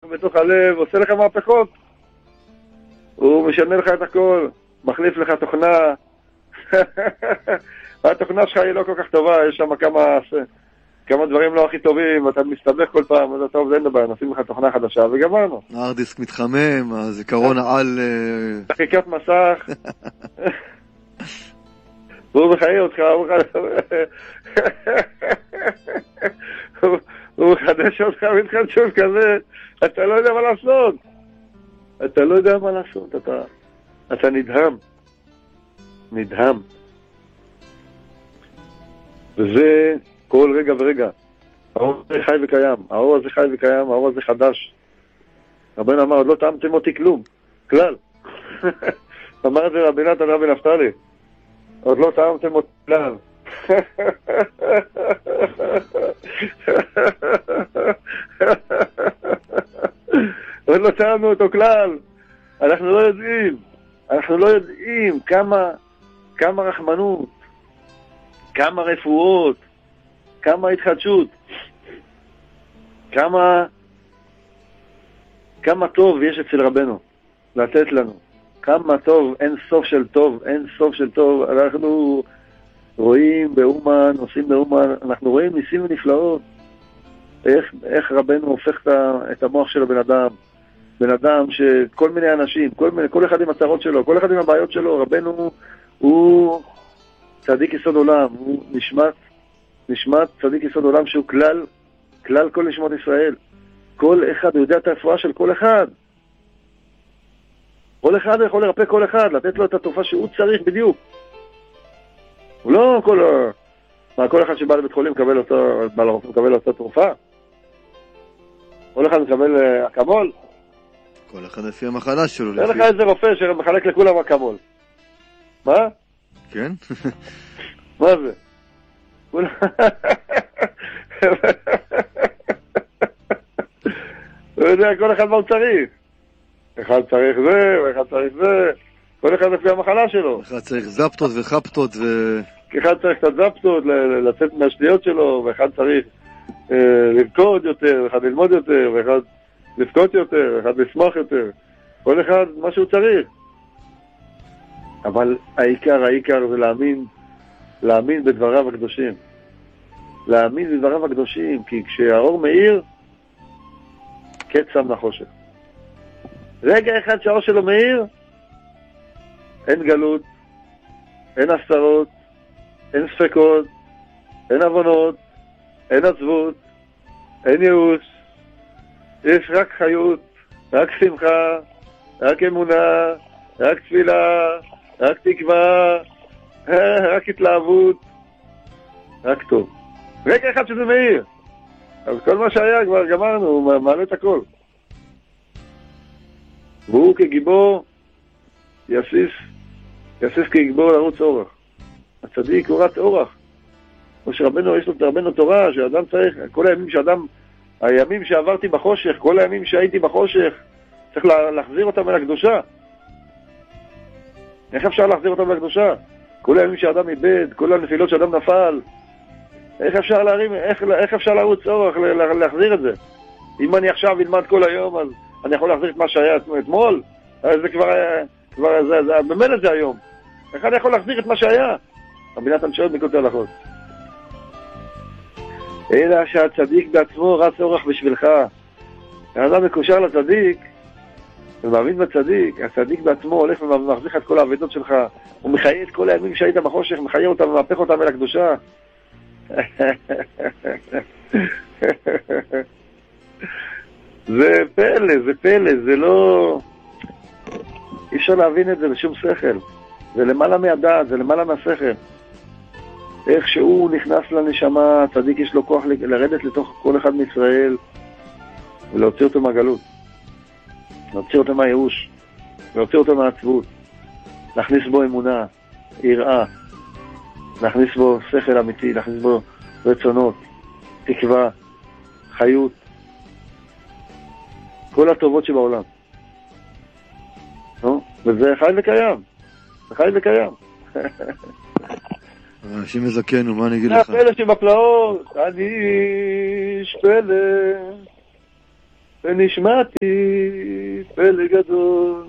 בתוך הלב, עושה לך מהפכות. הוא משנה לך את הכל, מחליף לך תוכנה. התוכנה שלך היא לא כל כך טובה, יש שם כמה דברים לא הכי טובים, ואתה מסתבך כל פעם, אז אתה עובד אין דבר, נשים לך תוכנה חדשה, וגמרנו. הארדיסק מתחמם, הזיכרון העל... חיקת מסך. והוא מחיה אותך, הוא מחדש אותך מתחדשות כזה, אתה לא יודע מה לעשות. אתה לא יודע מה לעשות, אתה נדהם. וזה כל רגע ורגע. האור הזה חי וקיים, האור הזה חדש. רבנו אמר, עוד לא טעמתם אותי כלום, כלל. אמר את זה רבי נתן רבי נפתלי. עוד לא טעמתם אותי כלל. עוד לא טעמנו אותו כלל. אנחנו לא יודעים כמה רחמנות, כמה רפואות, כמה התחדשות, כמה טוב יש אצל רבנו לתת לנו. כמה טוב, אין סוף של טוב. אנחנו רואים באומן, עושים באומן, אנחנו רואים ניסים ונפלאות. איך רבנו הופך את המוח של בן אדם שכל מיני אנשים, כל אחד עם הצרות שלו, כל אחד עם הבעיות שלו. רבנו הוא צדיק יסוד עולם, הוא נשמת צדיק יסוד עולם שהוא כלל כל נשמות ישראל. כל אחד, הוא יודע את הרפואה של כל אחד. כל אחד יכול לרפא כל אחד, לתת לו את התרופה שהוא צריך בדיוק. הוא לא כל אחד שבא לבית חולים מקבל אותה תרופה. כל אחד מקבל אקמול. כל אחד לפי המחלה שלו. אין לך איזה רופא שמחלק לכולם אקמול. מה? כן? מה זה? הוא יודע כל אחד מה הוא צריך. אחד צריך זה, ואחד צריך זה. כל אחד לפי המחלה שלו. אחד צריך זפטות וחפטות אחד צריך את הזפטות, לצאת מהשניות שלו, ואחד צריך לרקוד יותר, ואחד ללמוד יותר, ואחד לבכות יותר, ואחד לשמוח יותר. כל אחד מה שהוא צריך. אבל העיקר זה להאמין בדבריו הקדושים. להאמין בדבריו הקדושים, כי כשהאור מאיר, קץ שם נחושך. רגע אחד שהאור שלו מאיר, אין גלות, אין הסתרות, אין ספקות, אין הבונות, אין עצבות, אין ייאוש. יש רק חיות, רק שמחה, רק אמונה, רק תפילה, רק תקווה, רק התלהבות, רק טוב. רגע אחד שזה מאיר. אז כל מה שהיה כבר גמרנו, הוא מעלה את הכל. והוא כגיבור יסיס כגיבור לרוץ אורח. הצדיק הוא רץ אורח. כמו שרבנו, יש לו רבנו תורה, שאדם צריך, כל הימים שעברתי בחושך, כל הימים שהייתי בחושך, צריך להחזיר אותם אל הקדושה. איך אפשר להחזיר אותם לקדושה? כל הימים שאדם איבד, כל הנפילות שאדם נפל, איך אפשר לרוץ אורח, להחזיר את זה? אם אני עכשיו אלמד כל היום, אז אני יכול להחזיר את מה שהיה אתמול? זה כבר במילא זה היום. איך אני יכול להחזיר את מה שהיה? רבי נתן שואל מכל הלכות. אלא שהצדיק בעצמו רץ אורח בשבילך. האדם מקושר לצדיק, ומאמין בצדיק, הצדיק בעצמו הולך ומחזיך את כל העבדות שלך, הוא מחיה את כל הימים שהיית בחושך, מחיה אותם ומהפך אותם אל הקדושה. זה פלא, זה לא... אי אפשר להבין את זה בשום שכל. זה למעלה מהדעת, זה למעלה מהשכל. איך שהוא נכנס לנשמה, הצדיק יש לו כוח לרדת לתוך כל אחד מישראל ולהוציא אותו מהגלות. להוציא אותו מהייאוש, להוציא אותו מהעצבות, להכניס בו אמונה, יראה, להכניס בו שכל אמיתי, להכניס בו רצונות, תקווה, חיות, כל הטובות שבעולם. וזה חי וקיים. זה חי וקיים. אנשים מזכנו, מה אני אגיד לך? הפלא שבפלאות, אני איש פלא. ונשמעתי פלא גדול,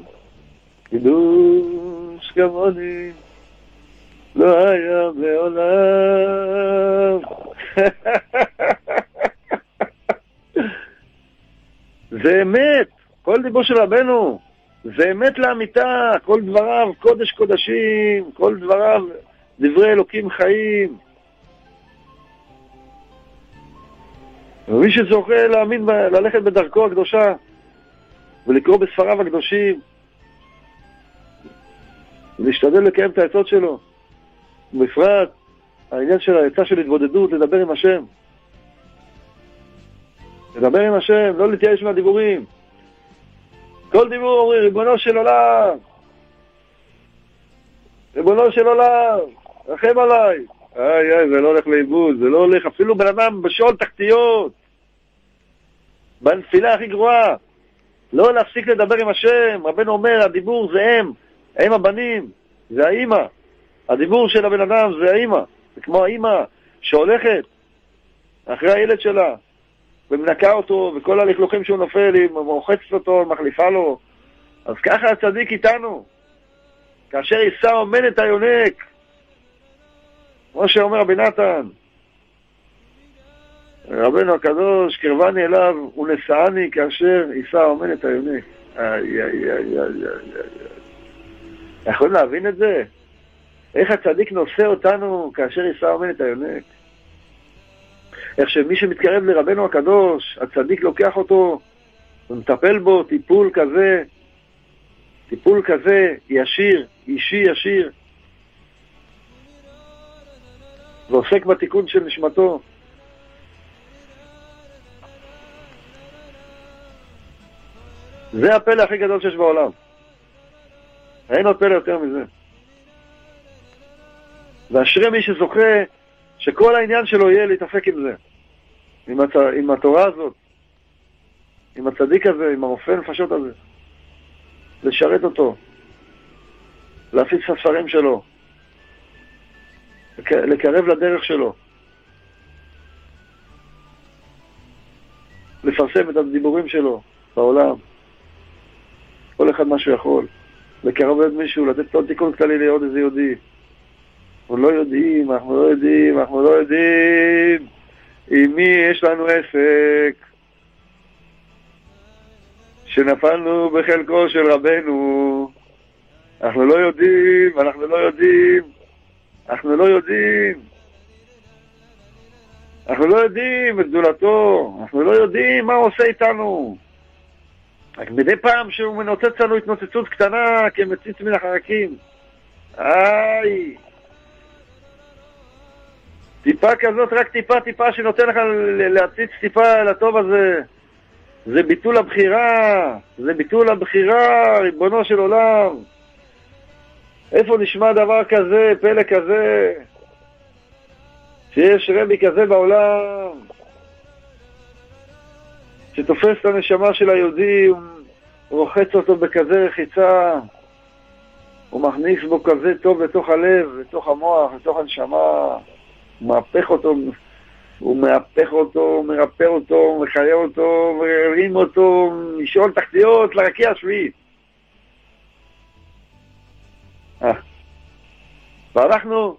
חידוש כמוני לא היה מעולם. זה אמת, כל דיבור של רבנו זה אמת לאמיתה, כל דבריו קודש קודשים, כל דבריו דברי אלוקים חיים. ומי שזוכה להאמין, ללכת בדרכו הקדושה ולקרוא בספריו הקדושים ולהשתדל לקיים את העצות שלו, בפרט העניין של העצה של התבודדות, לדבר עם השם, לדבר עם השם, לא להתייאש מהדיבורים. כל דיבור אומרים ריבונו של עולם, ריבונו של עולם, רחם עליי. זה לא הולך לאיבוד, זה לא הולך, אפילו בן אדם בשאול תחתיות, בנפילה הכי גרועה, לא להפסיק לדבר עם השם. רבנו אומר, הדיבור זה הם הבנים, זה האמא. הדיבור של הבן אדם זה האמא, זה כמו האמא שהולכת אחרי הילד שלה ומנקה אותו, וכל הלכלוכים שהוא נופל היא מוחצת אותו, מחליפה לו. אז ככה הצדיק איתנו, כאשר יישא אומן את היונק, כמו שאומר רבי נתן, רבנו הקדוש קרבני אליו ונשאני כאשר יישא אומן את היונק. יכולים להבין את זה? איך הצדיק נושא אותנו כאשר יישא אומן את היונק? איך שמי שמתקרב לרבנו הקדוש, הצדיק לוקח אותו ומטפל בו טיפול כזה ישיר, אישי ישיר, ועוסק בתיקון של נשמתו. זה הפלא הכי גדול שיש בעולם, אין עוד פלא יותר מזה. ואשרי מי שזוכה שכל העניין שלו יהיה להתעסק עם זה, עם התורה הזאת, עם הצדיק הזה, עם הרופא נפשות הזה, לשרת אותו, להפיץ את הספרים שלו, לקרב לדרך שלו, לפרסם את הדיבורים שלו בעולם, כל אחד מה שהוא יכול, לקרב את מישהו, לתת עוד תיקון כללי לעוד איזה יהודי. אנחנו לא יודעים עם מי יש לנו עסק, שנפלנו בחלקו של רבנו. אנחנו לא יודעים את גדולתו, אנחנו לא יודעים מה הוא עושה איתנו. רק מדי פעם שהוא מנוצץ לנו התנוצצות קטנה כמציץ מן החרקים, טיפה כזאת, רק טיפה שנותן לך להציץ טיפה לטוב הזה, זה ביטול הבחירה, ריבונו של עולם. איפה נשמע דבר כזה, פלא כזה, שיש רבי כזה בעולם, שתופס את הנשמה של היהודי, הוא רוחץ אותו בכזה רחיצה, הוא מכניס בו כזה טוב לתוך הלב, לתוך המוח, לתוך הנשמה, הוא מהפך אותו, מרפא אותו, מחיה אותו, מרים אותו, משאול תחתיות לרקיע השביעית. ואנחנו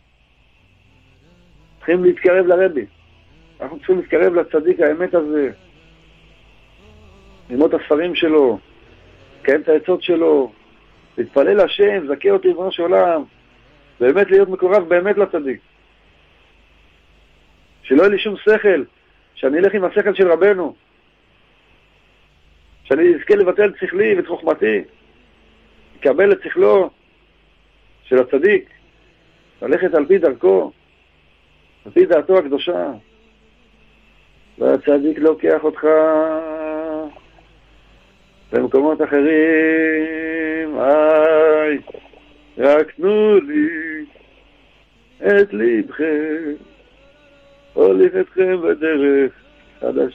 צריכים להתקרב לרבי, אנחנו צריכים להתקרב לצדיק האמת הזה, ללמוד את הספרים שלו, לקיים את העצות שלו, להתפלל השם, זכה אותי ריבונו של עולם, באמת להיות מקורב באמת לצדיק, שלא יהיה לי שום שכל, שאני אלך עם השכל של רבנו, שאני אזכה לבטל את שכלי ואת חוכמתי, לקבל את שכלו של הצדיק, ללכת על פי דרכו, על פי דעתו הקדושה. והצדיק לוקח אותך במקומות אחרים, רק תנו לי את ליבכם, הוליך אתכם בדרך חדשה.